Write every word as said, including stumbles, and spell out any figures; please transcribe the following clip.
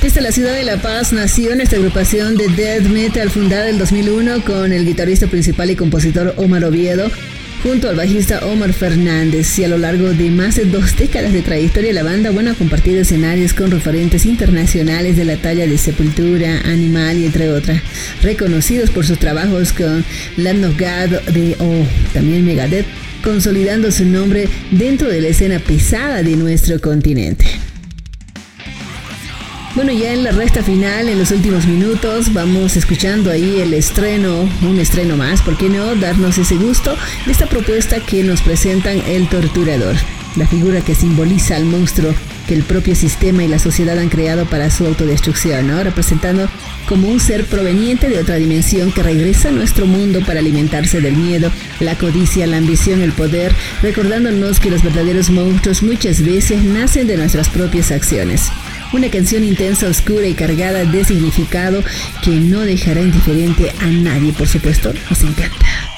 Desde la ciudad de La Paz nació esta agrupación de death metal fundada en dos mil uno con el guitarrista principal y compositor Omar Oviedo, junto al bajista Omar Fernández, y a lo largo de más de dos décadas de trayectoria la banda bueno, ha compartido escenarios con referentes internacionales de la talla de Sepultura, Animal y entre otras, reconocidos por sus trabajos con Lamb of God de, o oh, también Megadeth, consolidando su nombre dentro de la escena pesada de nuestro continente. Bueno, ya en la recta final, en los últimos minutos, vamos escuchando ahí el estreno, un estreno más, ¿por qué no? Darnos ese gusto de esta propuesta que nos presentan El Torturador, la figura que simboliza al monstruo que el propio sistema y la sociedad han creado para su autodestrucción, ¿no? Representando como un ser proveniente de otra dimensión que regresa a nuestro mundo para alimentarse del miedo, la codicia, la ambición, el poder, recordándonos que los verdaderos monstruos muchas veces nacen de nuestras propias acciones. Una canción intensa, oscura y cargada de significado que no dejará indiferente a nadie, por supuesto, nos encanta.